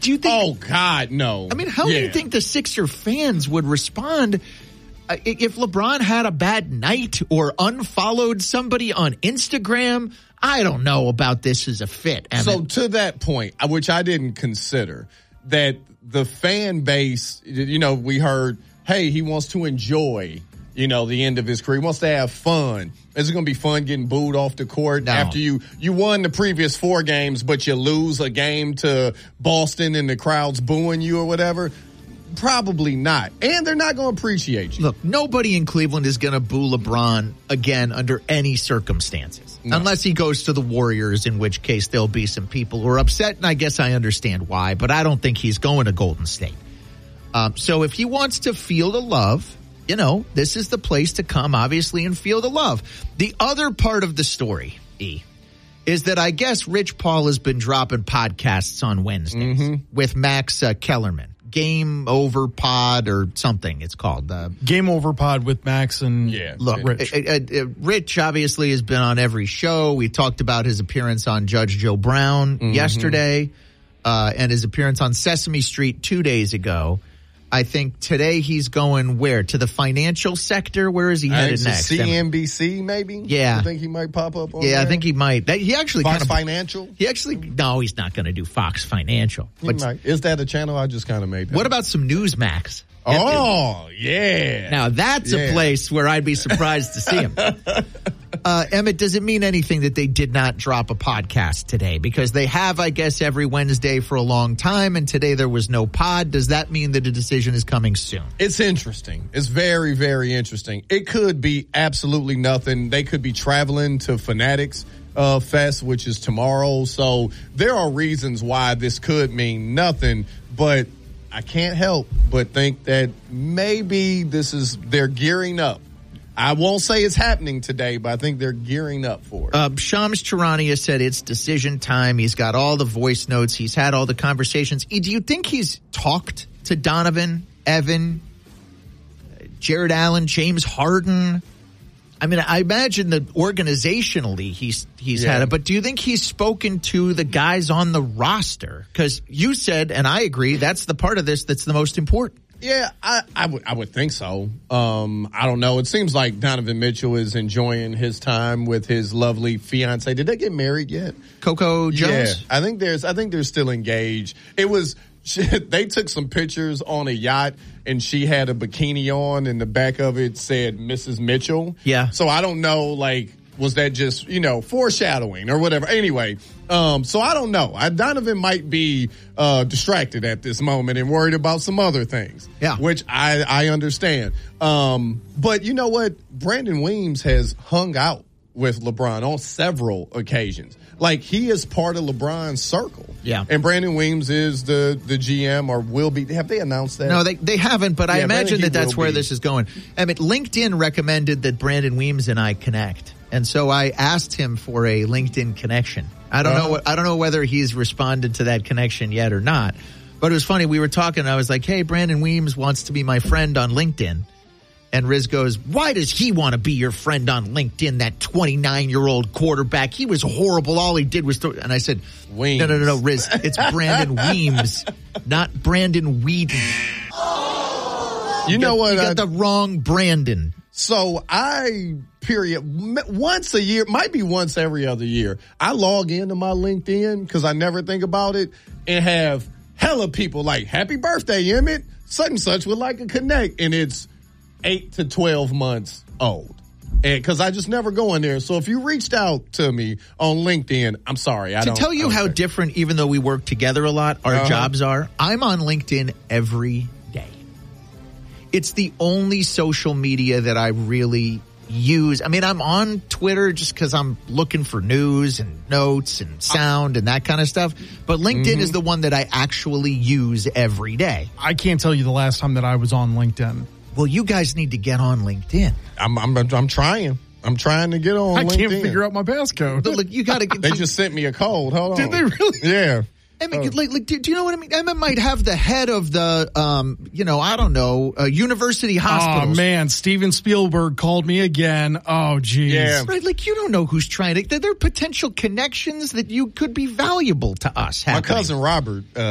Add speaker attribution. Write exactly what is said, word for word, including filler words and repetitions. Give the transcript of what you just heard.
Speaker 1: do you think?
Speaker 2: Oh God, no.
Speaker 1: I mean, how
Speaker 2: yeah.
Speaker 1: do you think the Sixer fans would respond uh, if LeBron had a bad night or unfollowed somebody on Instagram? I don't know about this as a fit. Emmett.
Speaker 2: So to that point, which I didn't consider, that the fan base, you know, we heard, hey, he wants to enjoy, you know, the end of his career. He wants to have fun. Is it going to be fun getting booed off the court
Speaker 1: no.
Speaker 2: after you, you won the previous four games, but you lose a game to Boston and the crowd's booing you or whatever? Probably not. And they're not going to appreciate you.
Speaker 1: Look, nobody in Cleveland is going to boo LeBron again under any circumstances. No. Unless he goes to the Warriors, in which case there'll be some people who are upset, and I guess I understand why, but I don't think he's going to Golden State. Um, so if he wants to feel the love, you know, this is the place to come, obviously, and feel the love. The other part of the story, E, is that I guess Rich Paul has been dropping podcasts on Wednesdays mm-hmm. with Max uh, Kellerman. Game Over Pod or something it's called. Uh,
Speaker 3: Game Over Pod with Max and
Speaker 2: yeah,
Speaker 1: look,
Speaker 3: Rich.
Speaker 1: Uh, uh, uh, Rich obviously has been on every show. We talked about his appearance on Judge Joe Brown mm-hmm. yesterday uh, and his appearance on Sesame Street two days ago. I think today he's going where? To the financial sector? Where is he headed next?
Speaker 2: C N B C maybe?
Speaker 1: Yeah.
Speaker 2: I think he might pop up on
Speaker 1: Yeah,
Speaker 2: there?
Speaker 1: I think he might. That, he actually
Speaker 2: Fox
Speaker 1: kind of
Speaker 2: Financial?
Speaker 1: He actually no, he's not going to do Fox Financial.
Speaker 2: He
Speaker 1: But
Speaker 2: might. Is that a channel? I just kind of made that.
Speaker 1: what about some Newsmax?
Speaker 2: Oh, yeah.
Speaker 1: Now, that's
Speaker 2: yeah.
Speaker 1: a place where I'd be surprised to see him. Uh, Emmett, does it mean anything that they did not drop a podcast today? Because they have, I guess, every Wednesday for a long time, and today there was no pod. Does that mean that a decision is coming soon?
Speaker 2: It's interesting. It's very, very interesting. It could be absolutely nothing. They could be traveling to Fanatics uh, Fest, which is tomorrow. So there are reasons why this could mean nothing, but I can't help but think that maybe this is, they're gearing up. I won't say it's happening today, but I think they're gearing up for it.
Speaker 1: Uh, Shams Charania said it's decision time. He's got all the voice notes. He's had all the conversations. Do you think he's talked to Donovan, Evan, Jared Allen, James Harden? I mean, I imagine that organizationally he's he's yeah. had it, but do you think he's spoken to the guys on the roster? Because you said, and I agree, that's the part of this that's the most important.
Speaker 2: Yeah, I, I would I would think so. Um, I don't know. It seems like Donovan Mitchell is enjoying his time with his lovely fiance. Did they get married yet?
Speaker 1: Coco Jones?
Speaker 2: Yeah, I think there's I think they're still engaged. It was they took some pictures on a yacht, and she had a bikini on, and the back of it said Missus Mitchell.
Speaker 1: Yeah.
Speaker 2: So I don't know, like, was that just, you know, foreshadowing or whatever? Anyway, um, so I don't know. I, Donovan might be uh, distracted at this moment and worried about some other things.
Speaker 1: Yeah.
Speaker 2: Which I, I understand. Um, but you know what? Brandon Weems has hung out with LeBron on several occasions. Like, he is part of LeBron's circle.
Speaker 1: Yeah.
Speaker 2: And Brandon Weems is the, the G M or will be. Have they announced that?
Speaker 1: No, they they haven't, but
Speaker 2: yeah,
Speaker 1: I imagine
Speaker 2: that
Speaker 1: that that's where
Speaker 2: be.
Speaker 1: this is going. I mean, LinkedIn recommended that Brandon Weems and I connect. And so I asked him for a LinkedIn connection. I don't uh-huh. know what, I don't know whether he's responded to that connection yet or not. But it was funny. We were talking, and I was like, hey, Brandon Weems wants to be my friend on LinkedIn. And Riz goes, why does he want to be your friend on LinkedIn, that twenty-nine-year-old quarterback? He was horrible. All he did was throw. And I said,
Speaker 2: Weems.
Speaker 1: no, no, no, no, Riz. It's Brandon Weems, not Brandon Whedon.
Speaker 2: You know
Speaker 1: got,
Speaker 2: what?
Speaker 1: You got
Speaker 2: I,
Speaker 1: the wrong Brandon.
Speaker 2: So I, period, once a year, might be once every other year, I log into my LinkedIn because I never think about it and have hella people like, happy birthday, Emmett. Such and such would like to connect. And it's eight to twelve months old. And because I just never go in there. So if you reached out to me on LinkedIn, I'm sorry. I
Speaker 1: to
Speaker 2: don't.
Speaker 1: tell you how
Speaker 2: think.
Speaker 1: different, even though we work together a lot, our uh-huh. jobs are, I'm on LinkedIn every day. It's the only social media that I really use. I mean, I'm on Twitter just because I'm looking for news and notes and sound and that kind of stuff. But LinkedIn mm-hmm. is the one that I actually use every day.
Speaker 3: I can't tell you the last time that I was on LinkedIn.
Speaker 1: Well, you guys need to get on LinkedIn.
Speaker 2: I'm I'm I'm trying. I'm trying to get on
Speaker 3: I
Speaker 2: LinkedIn.
Speaker 3: can't figure out my passcode.
Speaker 1: Look, you got to get.
Speaker 2: They just sent me a code. Hold on.
Speaker 3: Did they really?
Speaker 2: Yeah.
Speaker 1: I mean, uh, like, like, do, do you know what I mean? Emma might have the head of the, um, you know, I don't know, uh, university hospitals.
Speaker 3: Oh, man. Steven Spielberg called me again. Oh, geez.
Speaker 2: Yeah.
Speaker 1: Right, like, you don't know who's trying to. There are potential connections that you could be valuable to us.
Speaker 2: My
Speaker 1: happening.
Speaker 2: cousin Robert, uh,